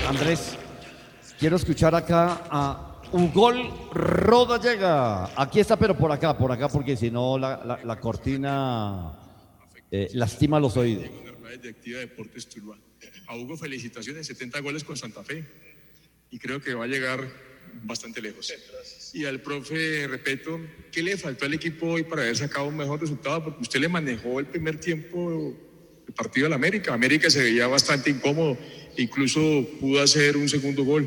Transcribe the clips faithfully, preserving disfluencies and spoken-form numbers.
Andrés, quiero escuchar acá a Ugol Rodallega. Aquí está, pero por acá, por acá, porque si no la, la, la cortina eh, lastima los oídos. Directiva de Deportes Tuluá. A Hugo, felicitaciones, setenta goles con Santa Fe y creo que va a llegar bastante lejos. Y al profe, repito, ¿qué le faltó al equipo hoy para haber sacado un mejor resultado? Porque usted le manejó el primer tiempo el partido al América. América se veía bastante incómodo, incluso pudo hacer un segundo gol.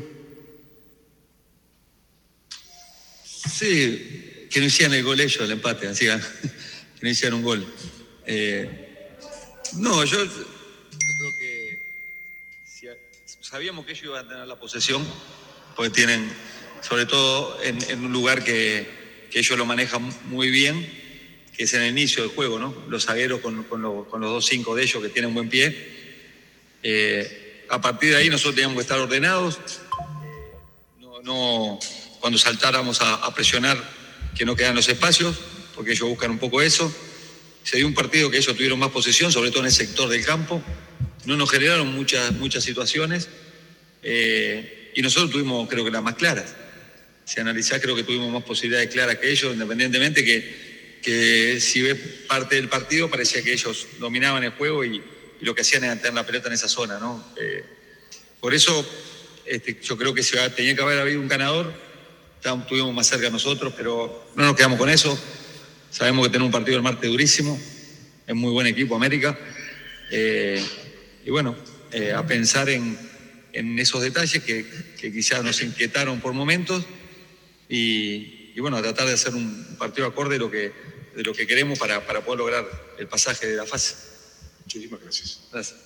Sí, que no hicieran el gol ellos, el empate, así que no hicieran un gol. Eh, no, yo, yo creo que si, sabíamos que ellos iban a tener la posesión, porque tienen, sobre todo en, en un lugar que, que ellos lo manejan muy bien, que es en el inicio del juego, ¿no? Los zagueros con, con, lo, con los dos cinco de ellos que tienen buen pie. Eh, a partir de ahí nosotros teníamos que estar ordenados. No, no cuando saltáramos a, a presionar que no quedan los espacios, porque ellos buscan un poco eso. Se dio un partido que ellos tuvieron más posesión, sobre todo en el sector del campo. No nos generaron muchas, muchas situaciones. Eh, y nosotros tuvimos, creo que las más claras. Si analizás, creo que tuvimos más posibilidades claras que ellos, independientemente que, que si ves parte del partido, parecía que ellos dominaban el juego y, y lo que hacían era tener la pelota en esa zona, ¿no? Eh, por eso este, yo creo que se va, tenía que haber habido un ganador. Estuvimos más cerca nosotros, pero no nos quedamos con eso. Sabemos que tenemos un partido el martes durísimo. Es muy buen equipo América. Eh, y bueno, eh, a pensar en, en esos detalles que, que quizás nos inquietaron por momentos y, y bueno, a tratar de hacer un partido acorde de lo que, de lo que queremos para, para poder lograr el pasaje de la fase. Muchísimas gracias. Gracias.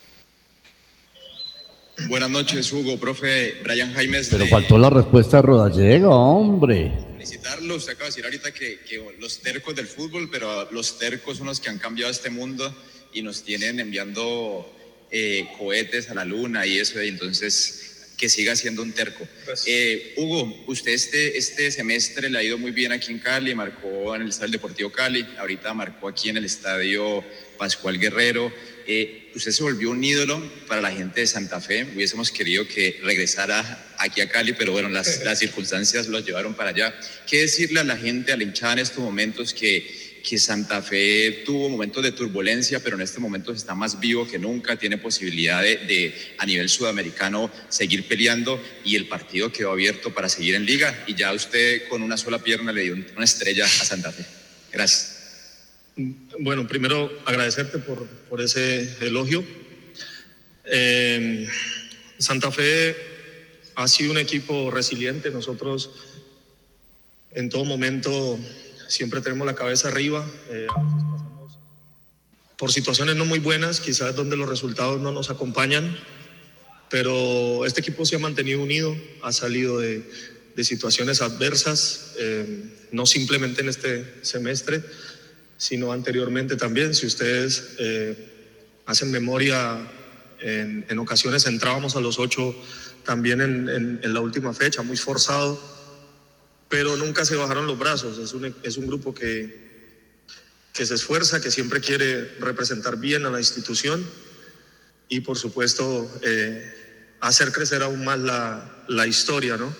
Buenas noches, Hugo, profe Brian Jaimes. Pero de... faltó la respuesta de Rodallega, hombre. Felicitarlo, usted acaba de decir ahorita que, que los tercos del fútbol, pero los tercos son los que han cambiado este mundo y nos tienen enviando eh, cohetes a la luna y eso, y entonces que siga siendo un terco. Eh, Hugo, usted este, este semestre le ha ido muy bien aquí en Cali, marcó en el Estadio Deportivo Cali, ahorita marcó aquí en el Estadio Pascual Guerrero. Eh, usted se volvió un ídolo para la gente de Santa Fe. Hubiésemos querido que regresara aquí a Cali, pero bueno, las, las circunstancias lo llevaron para allá. ¿Qué decirle a la gente, a la hinchada en estos momentos que, que Santa Fe tuvo momentos de turbulencia, pero en este momento está más vivo que nunca, tiene posibilidad de, de a nivel sudamericano seguir peleando y el partido quedó abierto para seguir en liga y ya usted con una sola pierna le dio una estrella a Santa Fe? Gracias. Bueno, primero agradecerte por, por ese elogio. Eh, Santa Fe ha sido un equipo resiliente. Nosotros en todo momento siempre tenemos la cabeza arriba. Eh, a veces pasamos por situaciones no muy buenas, quizás donde los resultados no nos acompañan, pero este equipo se ha mantenido unido, ha salido de, de situaciones adversas, eh, no simplemente en este semestre, sino anteriormente también. Si ustedes eh, hacen memoria, en, en ocasiones entrábamos a los ocho también en, en, en la última fecha, muy forzado, pero nunca se bajaron los brazos. Es un, es un grupo que, que se esfuerza, que siempre quiere representar bien a la institución y por supuesto eh, hacer crecer aún más la, la historia, ¿no?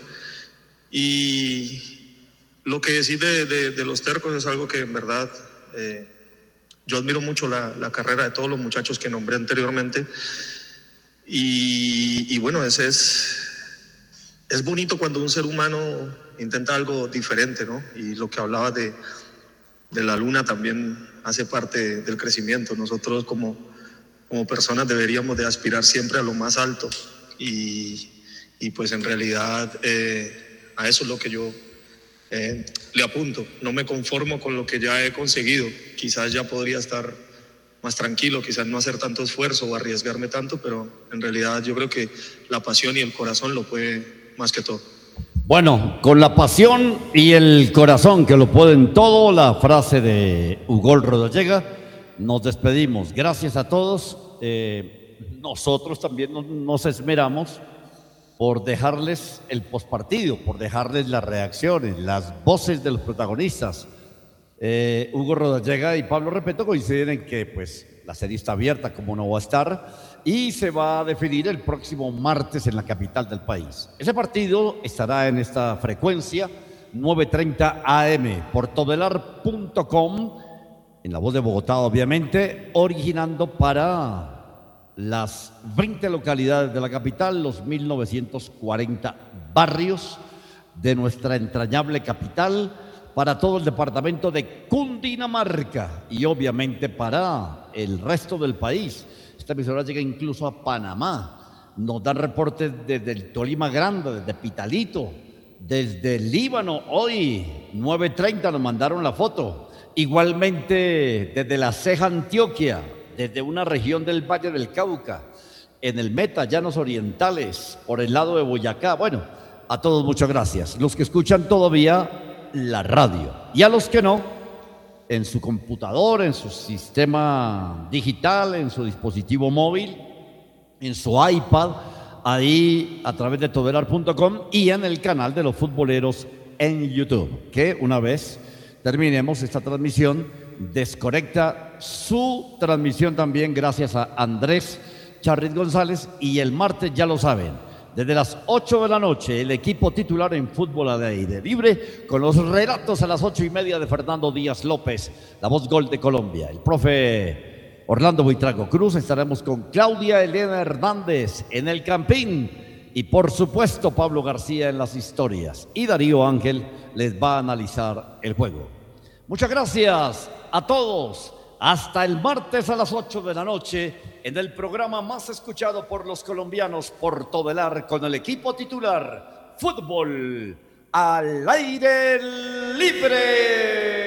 Y lo que decís de, de, de los tercos es algo que en verdad... Eh, yo admiro mucho la, la carrera de todos los muchachos que nombré anteriormente y, y bueno, ese es, es bonito cuando un ser humano intenta algo diferente, ¿no? Y lo que hablabas de, de la luna también hace parte del crecimiento. Nosotros como, como personas deberíamos de aspirar siempre a lo más alto y, y pues en realidad eh, a eso es lo que yo Eh, le apunto. No me conformo con lo que ya he conseguido. Quizás ya podría estar más tranquilo, quizás no hacer tanto esfuerzo o arriesgarme tanto, pero en realidad yo creo que la pasión y el corazón lo puede más que todo. Bueno, con la pasión y el corazón que lo pueden todo, la frase de Ugol Rodallega, nos despedimos. Gracias a todos. Eh, nosotros también nos, nos esmeramos por dejarles el postpartido, por dejarles las reacciones, las voces de los protagonistas. Eh, Hugo Rodallega y Pablo Repeto coinciden en que pues, La serie está abierta, como no va a estar, y se va a definir el próximo martes en la capital del país. Ese partido estará en esta frecuencia, nueve treinta A M, por todelar punto com, en la voz de Bogotá, obviamente, originando para las veinte localidades de la capital, los mil novecientos cuarenta barrios de nuestra entrañable capital, para todo el departamento de Cundinamarca y obviamente para el resto del país. Esta emisora llega incluso a Panamá. Nos dan reportes desde el Tolima Grande, desde Pitalito, desde el Líbano. Hoy, nueve treinta, nos mandaron la foto. Igualmente desde La Ceja, Antioquia, desde una región del Valle del Cauca, en el Meta, Llanos Orientales, por el lado de Boyacá. Bueno, a todos muchas gracias. Los que escuchan todavía la radio, y a los que no, en su computador, en su sistema digital, en su dispositivo móvil, en su iPad, ahí a través de todelar punto com y en el canal de los futboleros en YouTube, que una vez terminemos esta transmisión, desconecta su transmisión también gracias a Andrés Charrit González, y el martes ya lo saben, desde las ocho de la noche, el equipo titular en fútbol al aire libre, con los relatos a las ocho y media de Fernando Díaz López, la voz gol de Colombia. El profe Orlando Buitrago Cruz, estaremos con Claudia Elena Hernández en el Campín, y por supuesto Pablo García en las historias, y Darío Ángel les va a analizar el juego. Muchas gracias a todos. Hasta el martes a las ocho de la noche en el programa más escuchado por los colombianos, por Todelar, con el equipo titular Fútbol al Aire Libre.